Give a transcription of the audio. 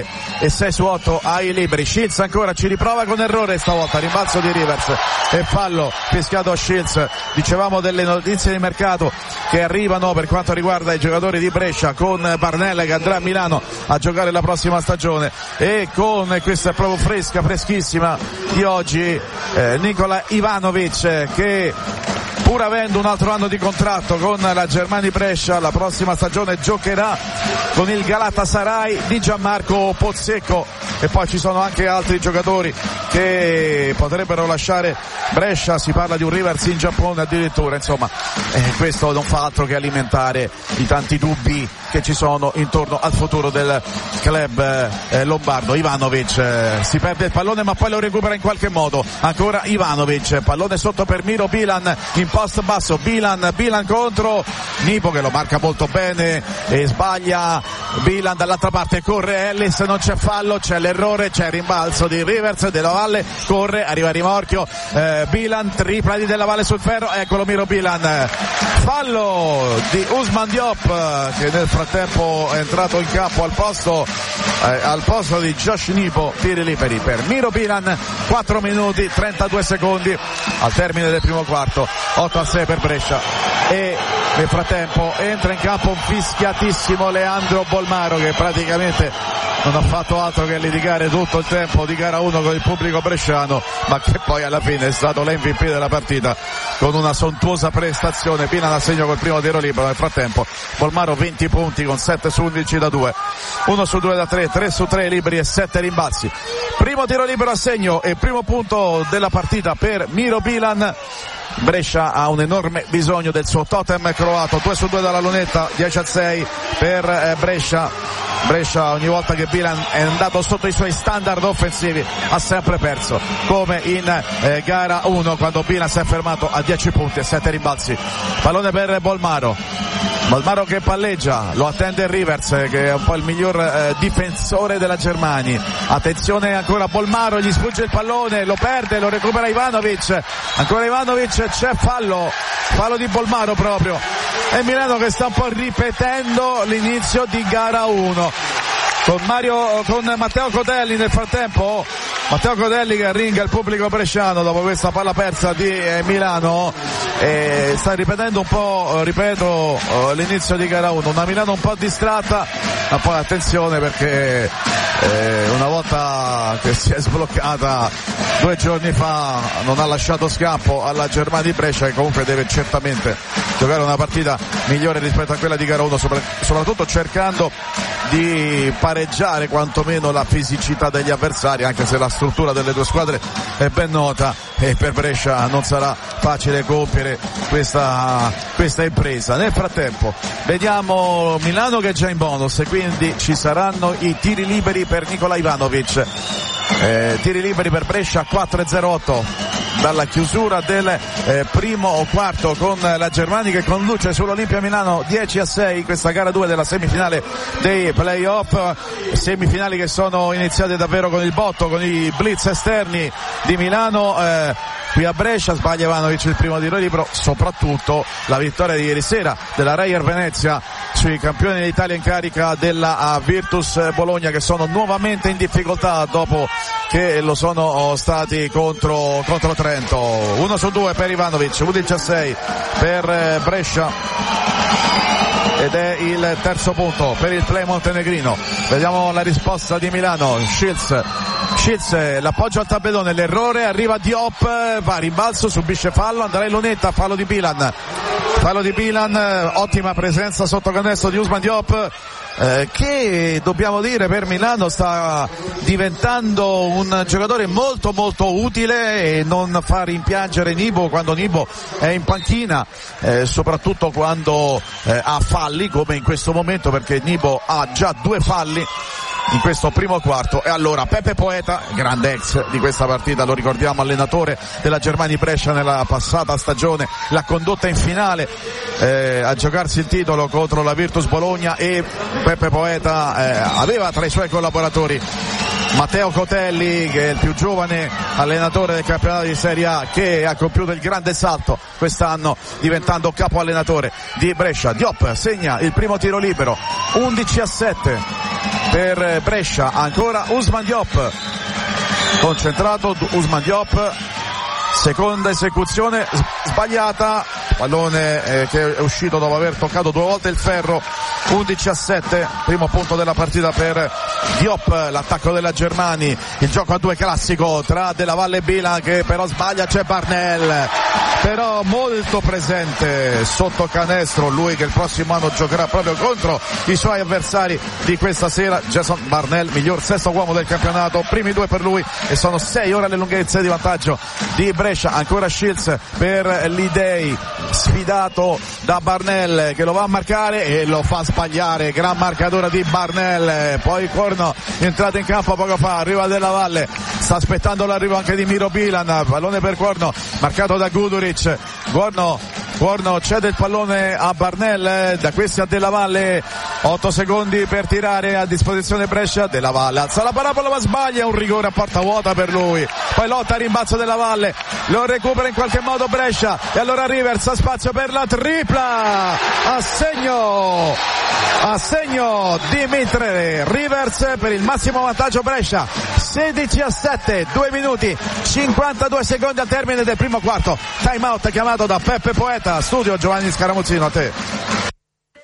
e 6 su 8 ai liberi. Shields ancora ci riprova con errore stavolta, rimbalzo di Rivers e fallo fischiato a Shields. Dicevamo delle notizie di mercato che arrivano per quanto riguarda i giocatori di Brescia, con Barnella che andrà a Milano a giocare la prossima stagione, e con questa è proprio freschissima di oggi, Nikola Ivanovic, che pur avendo un altro anno di contratto con la Germania Brescia, la prossima stagione giocherà con il Galatasaray di Gianmarco Pozzecco. E poi ci sono anche altri giocatori che potrebbero lasciare Brescia, si parla di un Rivers in Giappone addirittura. Insomma, questo non fa altro che alimentare i tanti dubbi che ci sono intorno al futuro del club lombardo. Ivanovic si perde il pallone ma poi lo recupera in qualche modo, ancora Ivanovic, pallone sotto per Miro Bilan in post basso, Bilan contro Nipo che lo marca molto bene e sbaglia. Bilan dall'altra parte, corre Ellis, non c'è fallo, c'è l'errore, c'è il rimbalzo di Rivers, Della Valle corre, arriva a rimorchio, Bilan, tripla di Della Valle sul ferro, eccolo Miro Bilan, fallo di Ousmane Diop che nel frattempo è entrato in campo al posto di Josh Nipo. Tiri liberi per Miro Bilan, 4 minuti 32 secondi al termine del primo quarto, 8-6 per Brescia. E nel frattempo entra in campo un fischiatissimo Leandro Bolmaro che praticamente non ha fatto altro che litigare tutto il tempo di gara 1 con il pubblico bresciano, ma che poi alla fine è stato l'MVP della partita con una sontuosa prestazione. Bilan a segno col primo tiro libero. Nel frattempo Bolmaro 20 punti con 7 su 11 da 2, 1 su 2 da 3, 3 su 3 liberi e 7 rimbalzi. Primo tiro libero a segno e primo punto della partita per Miro Bilan. Brescia ha un enorme bisogno del suo totem croato, 2 su 2 dalla lunetta, 10-6 per Brescia ogni volta che Bilan è andato sotto i suoi standard offensivi ha sempre perso, come in gara 1 quando Bilan si è fermato a 10 punti e 7 rimbalzi. Pallone per Bolmaro che palleggia, lo attende Rivers che è un po' il miglior difensore della Germania. Attenzione ancora Bolmaro, gli sfugge il pallone, lo perde, lo recupera Ivanovic, ancora Ivanovic, c'è fallo di Bolmaro proprio, e Milano che sta un po' ripetendo l'inizio di gara 1 con Matteo Cotelli. Nel frattempo Matteo Cotelli che arringa il pubblico bresciano dopo questa palla persa di Milano, e sta ripetendo un po', l'inizio di gara 1, una Milano un po' distratta, ma poi attenzione perché una volta che si è sbloccata 2 giorni fa non ha lasciato scampo alla Germania di Brescia, che comunque deve certamente giocare una partita migliore rispetto a quella di gara 1, soprattutto cercando di pareggiare quantomeno la fisicità degli avversari, anche se la struttura delle due squadre è ben nota e per Brescia non sarà facile compiere questa impresa. Nel frattempo vediamo Milano che è già in bonus e quindi ci saranno i tiri liberi per Nikola Ivanovic. Tiri liberi per Brescia, 4-0-8 dalla chiusura del primo quarto, con la Germania che conduce sull'Olimpia Milano 10-6 in questa gara 2 della semifinale dei playoff, semifinali che sono iniziate davvero con il botto, con i blitz esterni di Milano. Qui a Brescia sbaglia Ivanovic il primo tiro libero, soprattutto la vittoria di ieri sera della Reyer Venezia sui campioni d'Italia in carica della Virtus Bologna, che sono nuovamente in difficoltà dopo che lo sono stati contro Trento. 1 su 2 per Ivanovic, 11-6 per Brescia, ed è il terzo punto per il play montenegrino. Vediamo la risposta di Milano. Shields, l'appoggio al tabellone, l'errore, arriva Diop, va rimbalzo, subisce fallo, andrà in lunetta, fallo di Bilan, ottima presenza sotto canestro di Ousmane Diop, che dobbiamo dire per Milano sta diventando un giocatore molto molto utile e non fa rimpiangere Nibo quando Nibo è in panchina, soprattutto quando ha falli come in questo momento, perché Nibo ha già 2 falli in questo primo quarto. E allora Pepe Poeta, grande ex di questa partita, lo ricordiamo, allenatore della Germania Brescia nella passata stagione, l'ha condotta in finale a giocarsi il titolo contro la Virtus Bologna, e Pepe Poeta aveva tra i suoi collaboratori Matteo Cotelli, che è il più giovane allenatore del campionato di Serie A, che ha compiuto il grande salto quest'anno diventando capo allenatore di Brescia. Diop segna il primo tiro libero, 11-7 per Brescia, ancora Ousmane Diop, concentrato Ousmane Diop, seconda esecuzione sbagliata, pallone che è uscito dopo aver toccato 2 volte il ferro. 11-7, primo punto della partita per Diop, l'attacco della Germani, il gioco a 2 classico tra Della Valle e Bilan, che però sbaglia. C'è Barnell, però molto presente sotto canestro, lui che il prossimo anno giocherà proprio contro i suoi avversari di questa sera. Jason Barnell, miglior sesto uomo del campionato, primi 2 per lui e sono 6 ore le lunghezze di vantaggio di Brescia. Ancora Shields per l'Idei, sfidato da Barnell che lo va a marcare e lo fa sbagliare, gran marcatore di Barnell. Poi Corno entrato in campo poco fa, arriva Della Valle, sta aspettando l'arrivo anche di Miro Bilan, pallone per Corno, marcato da Guduric. Corno cede il pallone a Barnell, da questi a Della Valle, 8 secondi per tirare, a disposizione Brescia. Della Valle alza la parabola ma sbaglia, un rigore a porta vuota per lui, poi lotta a rimbalzo Della Valle, lo recupera in qualche modo Brescia e allora Rivers ha spazio per la tripla, a segno Dimitri Rivers per il massimo vantaggio Brescia. 16-7, 2 minuti 52 secondi al termine del primo quarto. Time out chiamato da Peppe Poeta. Studio Giovanni Scaramuzzino, a te.